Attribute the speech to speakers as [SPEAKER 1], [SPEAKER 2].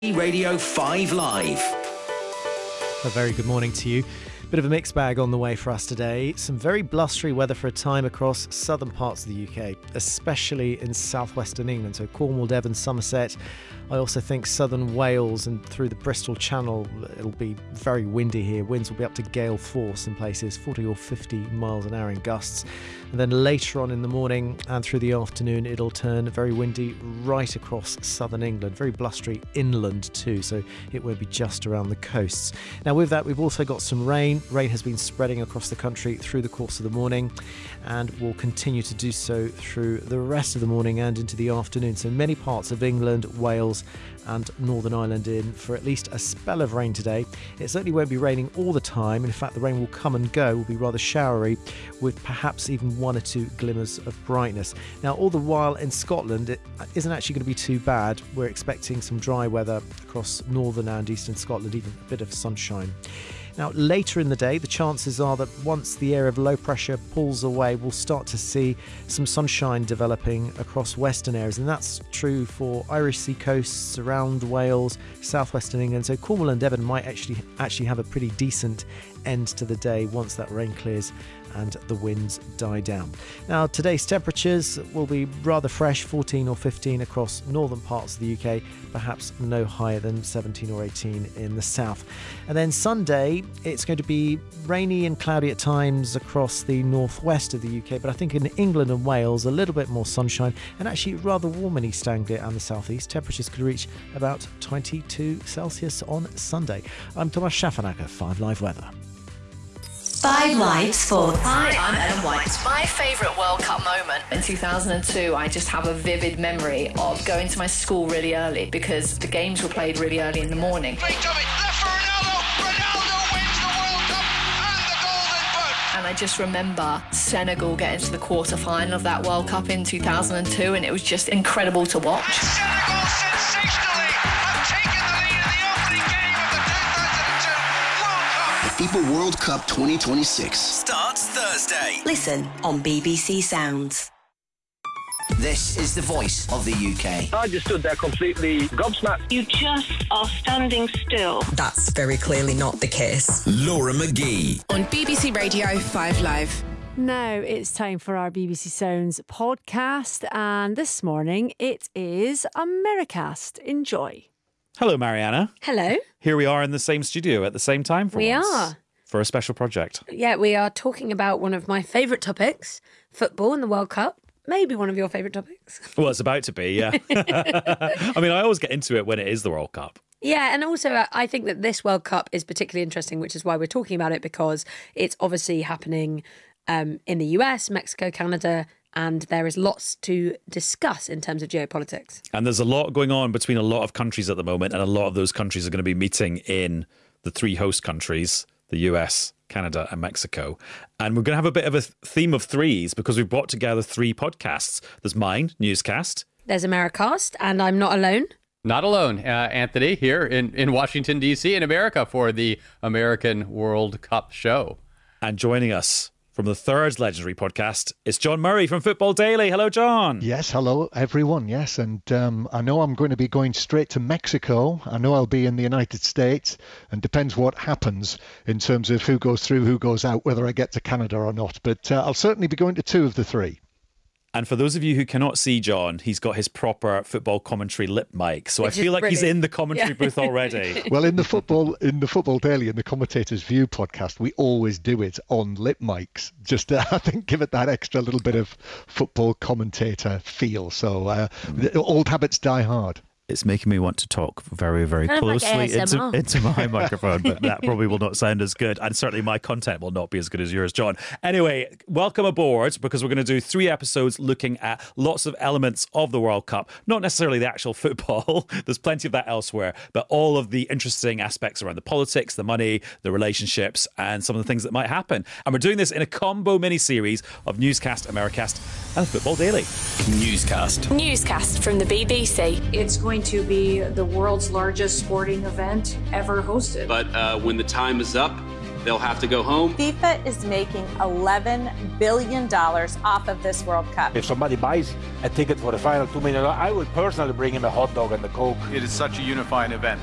[SPEAKER 1] Radio 5 Live.
[SPEAKER 2] A very good morning to you. Bit of a mixed bag on the way for us today. Some very blustery weather for a time across southern parts of the UK, especially in southwestern England. So Cornwall, Devon, Somerset. I also think southern Wales and through the Bristol Channel, it'll be very windy here. Winds will be up to gale force in places, 40 or 50 miles an hour in gusts. And then later on in the morning and through the afternoon, it'll turn very windy right across southern England. Very blustery inland too, so it won't be just around the coasts. Now with that, we've also got some rain. Rain has been spreading across the country through the course of the morning and will continue to do so through the rest of the morning and into the afternoon. So many parts of England, Wales and Northern Ireland in for at least a spell of rain today. It certainly won't be raining all the time. In fact, the rain will come and go, will be rather showery with perhaps even one or two glimmers of brightness. Now, all the while in Scotland, it isn't actually going to be too bad. We're expecting some dry weather across northern and eastern Scotland, even a bit of sunshine. Now, later in the day, the chances are that once the area of low pressure pulls away, we'll start to see some sunshine developing across western areas. And that's true for Irish Sea coasts, around Wales, southwestern England. So Cornwall and Devon might actually have a pretty decent end to the day once that rain clears and the winds die down. Now, today's temperatures will be rather fresh, 14 or 15 across northern parts of the UK, perhaps no higher than 17 or 18 in the south. And then Sunday, it's going to be rainy and cloudy at times across the northwest of the UK, but I think in England and Wales, a little bit more sunshine and actually rather warm in East Anglia and the southeast. Temperatures could reach about 22 Celsius on Sunday. I'm Thomas Schaffenacker, 5 Live Weather.
[SPEAKER 3] 5 Live Sports.
[SPEAKER 4] Hi, I'm Ellen White. My favourite World Cup moment in 2002, I just have a vivid memory of going to my school really early because the games were played really early in the morning.
[SPEAKER 5] Left for Ronaldo. Ronaldo wins the World Cup and the Golden Boot.
[SPEAKER 4] And I just remember Senegal getting to the quarter-final of that World Cup in 2002, and it was just incredible to watch.
[SPEAKER 5] And Senegal sensationally have taken the lead in the opening game of the 2002 World Cup.
[SPEAKER 1] The FIFA World Cup 2026 starts Thursday.
[SPEAKER 3] Listen on BBC Sounds.
[SPEAKER 1] This is the voice of the UK.
[SPEAKER 6] I just stood there completely gobsmacked.
[SPEAKER 7] You just are standing still.
[SPEAKER 8] That's very clearly not the case.
[SPEAKER 1] Laura McGee.
[SPEAKER 9] On BBC Radio 5 Live.
[SPEAKER 10] Now it's time for our BBC Sounds podcast, and this morning it is Americast. Enjoy.
[SPEAKER 11] Hello, Mariana.
[SPEAKER 10] Hello.
[SPEAKER 11] Here we are in the same studio at the same time for
[SPEAKER 10] We
[SPEAKER 11] once.
[SPEAKER 10] are.
[SPEAKER 11] For a special project.
[SPEAKER 10] Yeah, we are talking about one of my favourite topics, football and the World Cup. Maybe one of your favourite topics.
[SPEAKER 11] Well, it's about to be, yeah. I mean, I always get into it when it is the World Cup.
[SPEAKER 10] Yeah, and also I think that this World Cup is particularly interesting, which is why we're talking about it, because it's obviously happening in the US, Mexico, Canada, and there is lots to discuss in terms of geopolitics.
[SPEAKER 11] And there's a lot going on between a lot of countries at the moment, and a lot of those countries are going to be meeting in the 3 host countries, the US, Canada and Mexico. And we're going to have a bit of a theme of threes because we've brought together 3 podcasts. There's mine, Newscast.
[SPEAKER 10] There's Americast, and I'm not alone.
[SPEAKER 12] Not alone. Anthony here in Washington, D.C. in America for the American World Cup show.
[SPEAKER 11] And joining us from the 3rd legendary podcast, it's John Murray from Football Daily. Hello, John.
[SPEAKER 13] Yes, hello, everyone. Yes, and I know I'm going to be going straight to Mexico. I know I'll be in the United States, and depends what happens in terms of who goes through, who goes out, whether I get to Canada or not. But I'll certainly be going to 2 of the 3.
[SPEAKER 11] And for those of you who cannot see John, he's got his proper football commentary lip mic. So
[SPEAKER 10] Which
[SPEAKER 11] I feel like
[SPEAKER 10] brilliant.
[SPEAKER 11] he's in the commentary booth already.
[SPEAKER 13] Well, in the Football Daily, in the Commentator's View podcast, we always do it on lip mics. Just to, I think, give it that extra little bit of football commentator feel. So old habits die hard.
[SPEAKER 11] It's making me want to talk very, very
[SPEAKER 10] Kind of like
[SPEAKER 11] closely
[SPEAKER 10] ASMR.
[SPEAKER 11] into my microphone, but that probably will not sound as good. And certainly my content will not be as good as yours, John. Anyway, welcome aboard, because we're going to do 3 episodes looking at lots of elements of the World Cup. Not necessarily the actual football. There's plenty of that elsewhere, but all of the interesting aspects around the politics, the money, the relationships, and some of the things that might happen. And we're doing this in a combo mini-series of Newscast, Americast, and Football Daily.
[SPEAKER 1] Newscast.
[SPEAKER 9] Newscast from the BBC.
[SPEAKER 7] It's going to be the world's largest sporting event ever hosted.
[SPEAKER 14] But when the time is up, they'll have to go home.
[SPEAKER 15] FIFA is making $11 billion off of this World Cup.
[SPEAKER 16] If somebody buys a ticket for the final $2 million, I will personally bring him a hot dog and a Coke.
[SPEAKER 17] It is such a unifying event.